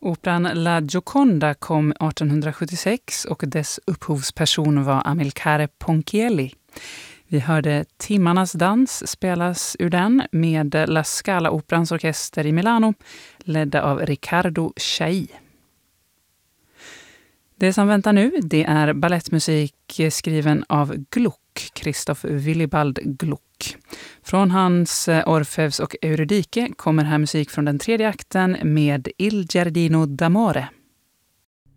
Operan La Gioconda kom 1876 och dess upphovsperson var Amilcare Ponchielli. Vi hörde Timmarnas dans spelas ur den med La Scala-operans orkester i Milano, ledda av Riccardo Chailly. Det som väntar nu, det är ballettmusik skriven av Gluck, Christoph Willibald Gluck. Från hans Orfeus och Eurydike kommer här musik från den tredje akten med Il Giardino d'Amore.